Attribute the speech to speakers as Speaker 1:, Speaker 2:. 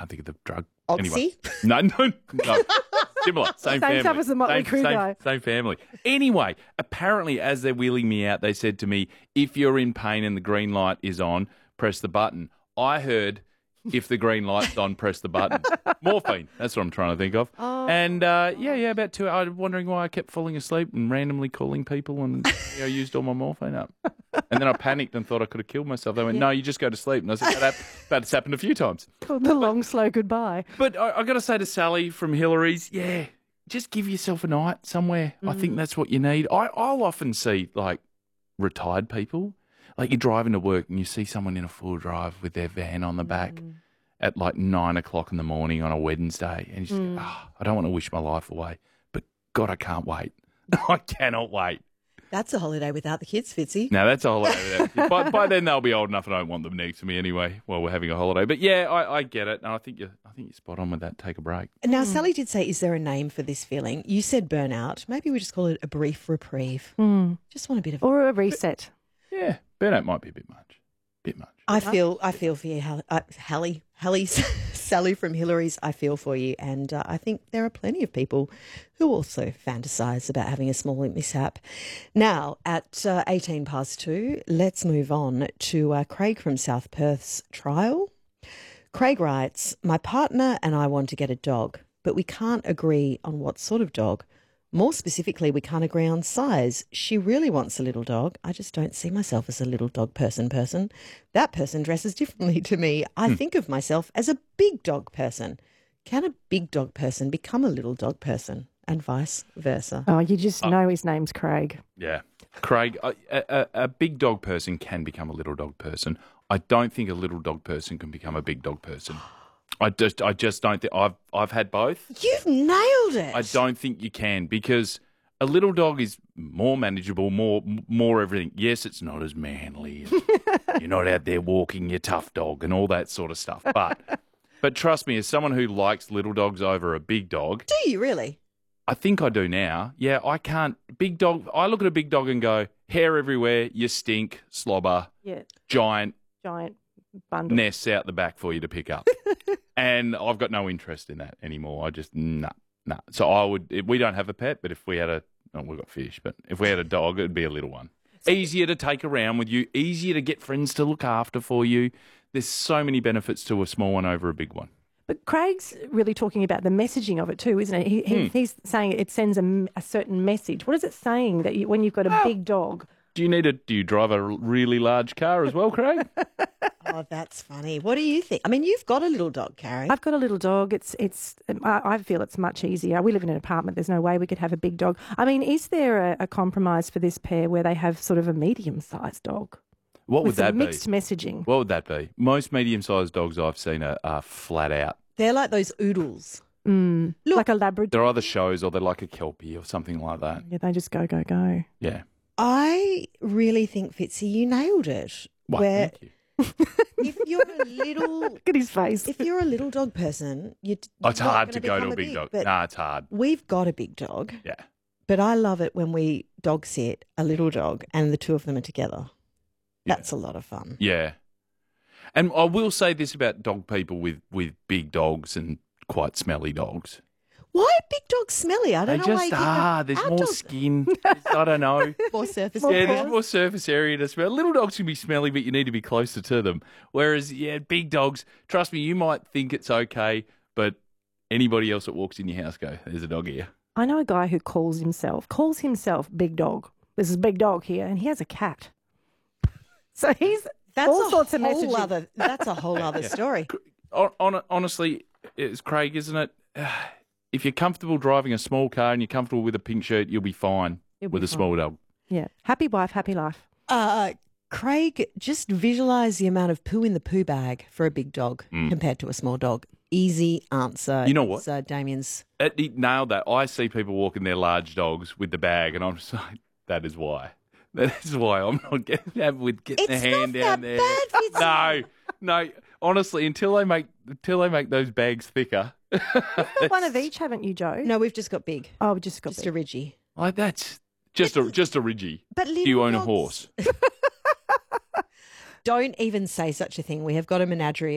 Speaker 1: can't think of the drug.
Speaker 2: Oxy?
Speaker 1: Anyway. No. Similar. Same family.
Speaker 3: stuff as the Motley Crue guy.
Speaker 1: Same family. Anyway, apparently as they're wheeling me out, they said to me, if you're in pain and the green light is on, press the button. I heard, if the green light's on, press the button. Morphine. That's what I'm trying to think of.
Speaker 3: Oh.
Speaker 1: And, about 2 hours. I was wondering why I kept falling asleep and randomly calling people and used all my morphine up. And then I panicked and thought I could have killed myself. They went, no, you just go to sleep. And I said, that's happened a few times.
Speaker 3: Called the long, slow goodbye.
Speaker 1: But I got to say to Sally from Hillary's, just give yourself a night somewhere. I think that's what you need. I'll often see, like, retired people. Like, you're driving to work and you see someone in a full drive with their van on the back at, like, 9 o'clock in the morning on a Wednesday. And you just go, I don't want to wish my life away. But, God, I can't wait. I cannot wait.
Speaker 2: That's a holiday without the kids, Fitzy.
Speaker 1: No, that's a holiday. By then they'll be old enough. I don't want them next to me anyway while we're having a holiday. But yeah, I get it. And I think you're spot on with that. Take a break.
Speaker 2: Now, Sally did say, is there a name for this feeling? You said burnout. Maybe we just call it a brief reprieve. Just want a bit of...
Speaker 3: Or a reset.
Speaker 1: Yeah, burnout might be a bit much.
Speaker 2: I feel for you, Hallie, Sally from Hillary's. I feel for you, and I think there are plenty of people who also fantasize about having a small mishap. Now, at 18 past 2, let's move on to Craig from South Perth's trial. Craig writes, my partner and I want to get a dog, but we can't agree on what sort of dog. More specifically, we can't agree on size. She really wants a little dog. I just don't see myself as a little dog person. That person dresses differently to me. I think of myself as a big dog person. Can a big dog person become a little dog person? And vice versa.
Speaker 3: Oh, you just know his name's Craig.
Speaker 1: Yeah. Craig, a big dog person can become a little dog person. I don't think a little dog person can become a big dog person. I just don't think I've had both.
Speaker 2: You've nailed it.
Speaker 1: I don't think you can, because a little dog is more manageable, more everything. Yes, it's not as manly. You're not out there walking your tough dog and all that sort of stuff. But trust me, as someone who likes little dogs over a big dog,
Speaker 2: do you really?
Speaker 1: I think I do now. Yeah, I can't. Big dog. I look at a big dog and go, hair everywhere. You stink, slobber.
Speaker 3: Yeah.
Speaker 1: Giant
Speaker 3: bundle.
Speaker 1: Nests out the back for you to pick up. And I've got no interest in that anymore. I just, nah. So we don't have a pet, but if we had we've got fish, but if we had a dog, it'd be a little one. Easier to take around with you, easier to get friends to look after for you. There's so many benefits to a small one over a big one.
Speaker 3: But Craig's really talking about the messaging of it too, isn't it? He's saying it sends a certain message. What is it saying that when you've got a big dog? Do
Speaker 1: you drive a really large car as well, Craig?
Speaker 2: Oh, that's funny. What do you think? I mean, you've got a little dog, Carrie.
Speaker 3: I've got a little dog. I feel it's much easier. We live in an apartment. There's no way we could have a big dog. I mean, is there a compromise for this pair where they have sort of a medium-sized dog?
Speaker 1: What would that be?
Speaker 3: Mixed messaging.
Speaker 1: What would that be? Most medium-sized dogs I've seen are flat out.
Speaker 2: They're like those oodles.
Speaker 3: Look, like a Labrador.
Speaker 1: They're either shows or they're like a Kelpie or something like that.
Speaker 3: Yeah, they just go.
Speaker 1: Yeah.
Speaker 2: I really think, Fitzy, you nailed it.
Speaker 1: Well, thank you.
Speaker 2: If you're a little...
Speaker 3: Look at his face.
Speaker 2: If you're a little dog person...
Speaker 1: it's hard to go to a big dog. Nah, it's hard.
Speaker 2: We've got a big dog.
Speaker 1: Yeah.
Speaker 2: But I love it when we dog sit a little dog and the two of them are together.
Speaker 1: Yeah.
Speaker 2: That's a lot of fun.
Speaker 1: Yeah. And I will say this about dog people with big dogs and quite smelly dogs.
Speaker 2: Why are big dogs smelly? I don't know why you think
Speaker 1: there's more skin. I don't know.
Speaker 2: More surface
Speaker 1: area. Yeah, there's more surface area to smell. Little dogs can be smelly, but you need to be closer to them. Whereas, big dogs, trust me, you might think it's okay, but anybody else that walks in your house go, there's a dog here.
Speaker 3: I know a guy who calls himself Big Dog. This is Big Dog here, and he has a cat. So that's all sorts of messaging.
Speaker 2: That's a whole other story.
Speaker 1: Honestly, it's Craig, isn't it? If you're comfortable driving a small car and you're comfortable with a pink shirt, you'll be fine with a small dog.
Speaker 3: Yeah. Happy wife, happy life.
Speaker 2: Craig, just visualise the amount of poo in the poo bag for a big dog compared to a small dog. Easy answer.
Speaker 1: You know what?
Speaker 2: Damien's.
Speaker 1: He nailed that. I see people walking their large dogs with the bag, and I'm just like, that is why. That is why I'm not getting the hand down there.
Speaker 2: It's not that bad.
Speaker 1: No. Honestly, until they make those bags thicker.
Speaker 3: You've got one of each, haven't you, Joe?
Speaker 2: No, we've just got big.
Speaker 3: Oh, we've just got
Speaker 2: a Ridgie.
Speaker 1: Like that's just a Ridgie.
Speaker 2: But
Speaker 1: do you own a horse?
Speaker 2: Don't even say such a thing. We have got a menagerie